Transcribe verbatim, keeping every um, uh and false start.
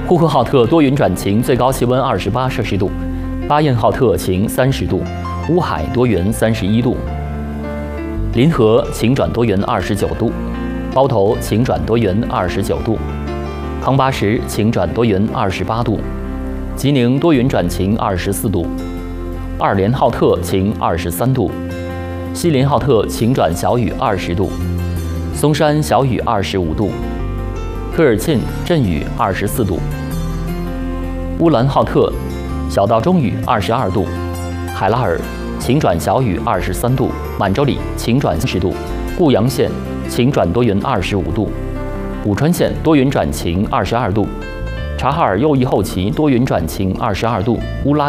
呼和浩特多云转晴，最高气温二十八摄氏度；巴彦浩特晴三十度；乌海多云三十一度；临河晴转多云二十九度；包头晴转多云二十九度；康巴什晴转多云二十八度；吉宁多云转晴二十四度；二连浩特晴二十三度；锡林浩特晴转小雨二十度；松山小雨二十五度；科尔沁阵雨二十四度；乌兰浩特小到中雨二十二度；海拉尔晴转小雨二十三度；满洲里晴转三十度；固阳县晴转多云二十五度；武川县多云转晴二十二度；察哈尔右翼后旗多云转晴二十二度；乌拉